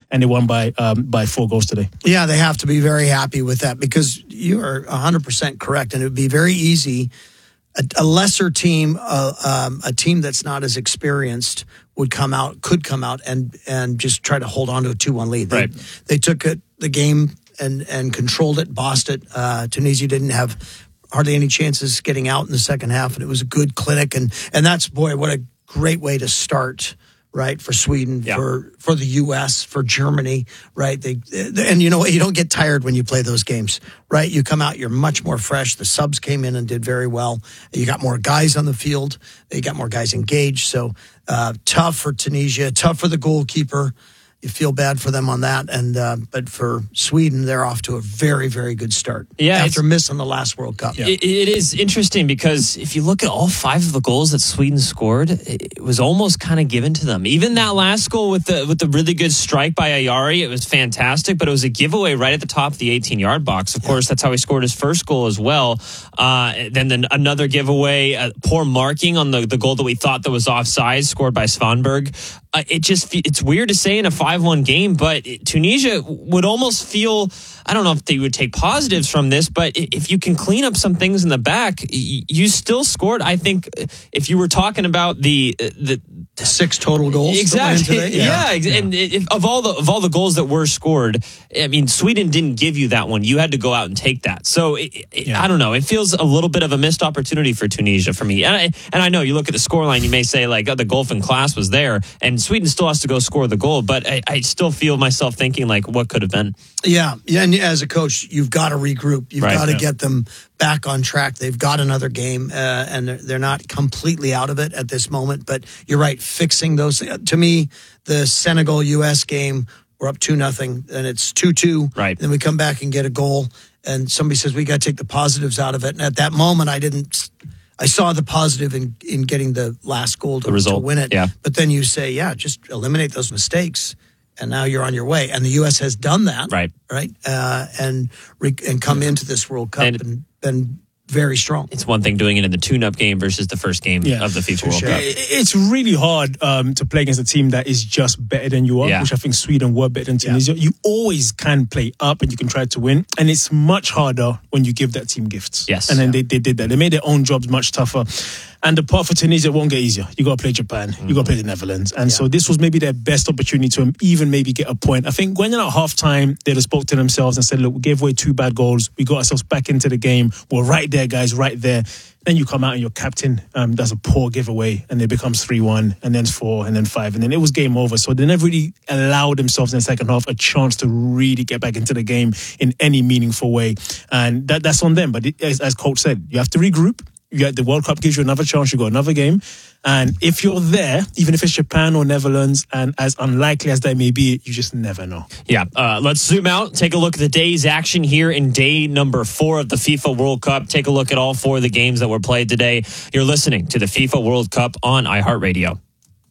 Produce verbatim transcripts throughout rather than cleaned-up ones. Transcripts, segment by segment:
and they won by um, by four goals today. Yeah, they have to be very happy with that because you are one hundred percent correct, and it would be very easy. A, a lesser team, uh, um, a team that's not as experienced, would come out, could come out, and and just try to hold on to a two one lead. They, Right. they took it, the game and and controlled it, bossed it. Uh, Tunisia didn't have hardly any chances getting out in the second half, and it was a good clinic. And and that's, boy, what a great way to start. Right, for Sweden, yeah. for for the U S, for Germany, right? They, and you know what? You don't get tired when you play those games, right? You come out, you're much more fresh. The subs came in and did very well. You got more guys on the field. You got more guys engaged. So uh, tough for Tunisia, tough for the goalkeeper. You feel bad for them on that, and uh, but for Sweden, they're off to a very, very good start. Yeah, after missing the last World Cup. Yeah. It, it is interesting because if you look at all five of the goals that Sweden scored, it was almost kind of given to them. Even that last goal with the with the really good strike by Ayari, it was fantastic, but it was a giveaway right at the top of the eighteen-yard box. Of yeah. course, that's how he scored his first goal as well. Uh, then, then another giveaway, uh, poor marking on the, the goal that we thought that was offside, scored by Svanberg. Uh, it just it's weird to say in a five one game, but Tunisia would almost feel, I don't know if they would take positives from this, but if you can clean up some things in the back, you still scored. I think if you were talking about the the, the six total goals, exactly, today, yeah, yeah. And if, of all the of all the goals that were scored, I mean, Sweden didn't give you that one. You had to go out and take that. So it, it, yeah. I don't know. It feels a little bit of a missed opportunity for Tunisia for me. And I, and I know you look at the scoreline, you may say like, oh, the golf in class was there, and Sweden still has to go score the goal, but I, I still feel myself thinking like, what could have been? Yeah, yeah. And as a coach, you've got to regroup. You've right, got to yeah. get them back on track. They've got another game, uh, and they're, they're not completely out of it at this moment. But you're right, fixing those. To me, the Senegal U S game, we're up two nothing, and it's two two. Right. Then we come back and get a goal, and somebody says we got to take the positives out of it. And at that moment, I didn't. I saw the positive in, in getting the last goal to, to win it. Yeah. But then you say, yeah, just eliminate those mistakes, and now you're on your way. And the U S has done that, right? Right, uh, and re- and come into this World Cup and, and been very strong. It's one thing doing it in the tune-up game versus the first game yeah, of the FIFA World sure. Cup. It's really hard um, to play against a team that is just better than you are, yeah. which I think Sweden were better than Tunisia. Yeah. You always can play up and you can try to win, and it's much harder when you give that team gifts. Yes. And then yeah. they, they did that. They made their own jobs much tougher. And the part for Tunisia won't get easier. You got to play Japan. Mm-hmm. You got to play the Netherlands. And yeah. so this was maybe their best opportunity to even maybe get a point. I think when you're at halftime, they'd have spoke to themselves and said, look, we gave away two bad goals. We got ourselves back into the game. We're right there, guys, right there. Then you come out and your captain um, does a poor giveaway, and it becomes three one, and then four, and then five, and then it was game over. So they never really allowed themselves in the second half a chance to really get back into the game in any meaningful way. And that, that's on them. But it, as, as Coach said, you have to regroup. You get the World Cup gives you another chance. You got another game, and if you're there, even if it's Japan or Netherlands, and as unlikely as that may be, you just never know. Yeah, uh, let's zoom out. Take a look at the day's action here in day number four of the FIFA World Cup. Take a look at all four of the games that were played today. You're listening to the FIFA World Cup on iHeartRadio.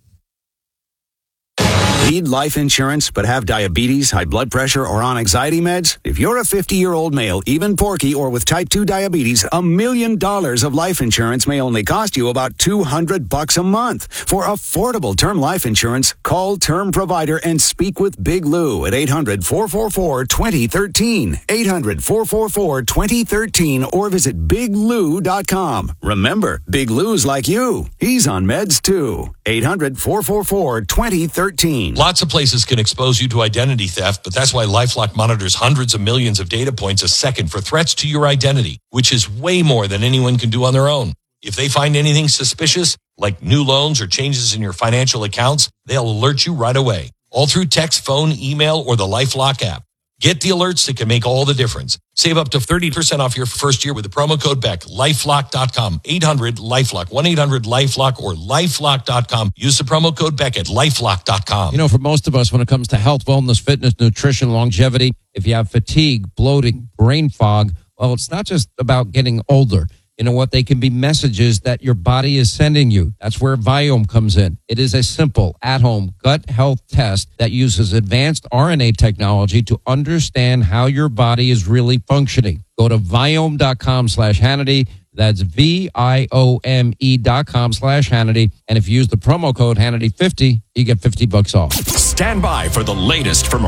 Need life insurance but have diabetes, high blood pressure, or on anxiety meds? If you're a fifty-year-old male, even porky, or with type two diabetes, a million dollars of life insurance may only cost you about two hundred bucks a month. For affordable term life insurance, call Term Provider and speak with Big Lou at eight hundred, four four four, two zero one three. eight hundred, four four four, two zero one three or visit big lou dot com. Remember, Big Lou's like you. He's on meds too. eight hundred, four four four, two zero one three. Lots of places can expose you to identity theft, but that's why LifeLock monitors hundreds of millions of data points a second for threats to your identity, which is way more than anyone can do on their own. If they find anything suspicious, like new loans or changes in your financial accounts, they'll alert you right away, all through text, phone, email, or the LifeLock app. Get the alerts that can make all the difference. Save up to thirty percent off your first year with the promo code Beck. lifelock dot com. eight hundred LifeLock. one eight hundred LifeLock or lifelock dot com. Use the promo code Beck at lifelock dot com. You know, for most of us, when it comes to health, wellness, fitness, nutrition, longevity, if you have fatigue, bloating, brain fog, well, it's not just about getting older. You know what? They can be messages that your body is sending you. That's where Viome comes in. It is a simple, at-home gut health test that uses advanced R N A technology to understand how your body is really functioning. Go to Viome dot com slash Hannity. That's V I O M E dot com slash Hannity. And if you use the promo code Hannity fifty, you get fifty bucks off. Stand by for the latest from